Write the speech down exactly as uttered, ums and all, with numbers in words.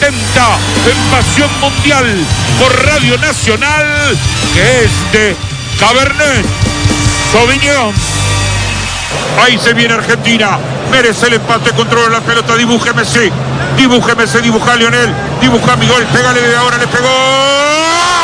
presenta en Pasión Mundial por Radio Nacional, que es de Cabernet Sauvignon. Ahí se viene Argentina, merece el empate, controla la pelota, dibuje Messi, dibuje Messi, dibuja a Lionel, dibuja a Miguel, pégale de ahora, le pegó.